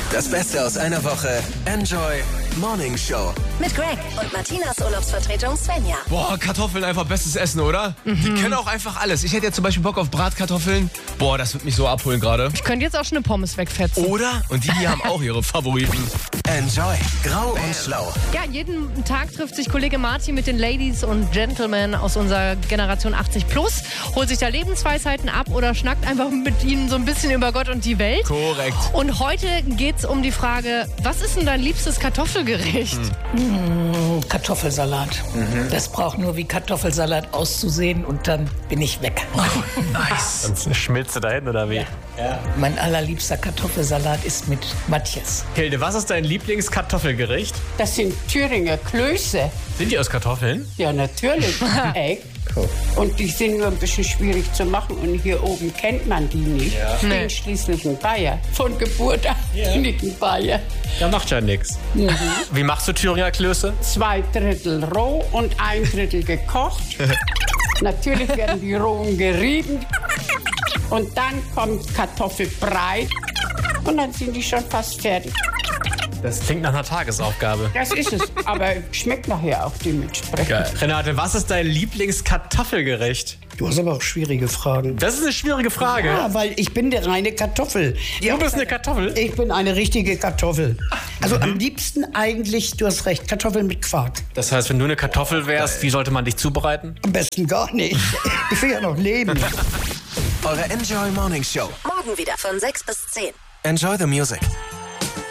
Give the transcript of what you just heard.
Das Beste aus einer Woche. Enjoy Morning Show. Mit Greg und Martinas Urlaubsvertretung Svenja. Boah, Kartoffeln einfach bestes Essen, oder? Die können auch einfach alles. Ich hätte jetzt zum Beispiel Bock auf Bratkartoffeln. Boah, das wird mich so abholen gerade. Ich könnte jetzt auch schon eine Pommes wegfetzen. Oder? Und die hier haben auch ihre Favoriten. Enjoy Grau und Schlau. Ja, jeden Tag trifft sich Kollege Martin mit den Ladies und Gentlemen aus unserer Generation 80+, holt sich da Lebensweisheiten ab oder schnackt einfach mit ihnen so ein bisschen über Gott und die Welt. Korrekt. Und heute geht's um die Frage, was ist denn dein liebstes Kartoffelgericht? Kartoffelsalat. Das braucht nur wie Kartoffelsalat auszusehen und dann bin ich weg. Nice. Sonst schmilzt du dahin, oder wie? Ja. Mein allerliebster Kartoffelsalat ist mit Matthias. Hilde, was ist dein Lieblingskartoffelgericht? Das sind Thüringer Klöße. Sind die aus Kartoffeln? Ja, natürlich. Ey. Und die sind nur ein bisschen schwierig zu machen. Und hier oben kennt man die nicht. Ich bin schließlich ein Bayer. Von Geburt an bin ich ein Bayer. Ja, macht ja nichts. Wie machst du Thüringer Klöße? 2/3 roh und 1/3 gekocht. Natürlich werden die rohen gerieben. Und dann kommt Kartoffelbrei. Und dann sind die schon fast fertig. Das klingt nach einer Tagesaufgabe. Das ist es. Aber schmeckt nachher auch dementsprechend. Geil. Renate, was ist dein Lieblingskartoffelgericht? Du hast aber auch schwierige Fragen. Das ist eine schwierige Frage. Ja, weil ich bin der reine Kartoffel. Du bist eine Kartoffel? Ich bin eine richtige Kartoffel. Also am liebsten eigentlich, du hast recht, Kartoffeln mit Quark. Das heißt, wenn du eine Kartoffel wärst, wie sollte man dich zubereiten? Am besten gar nicht. Ich will ja noch leben. Eure Enjoy Morning Show. Morgen wieder von 6 bis 10. Enjoy the music.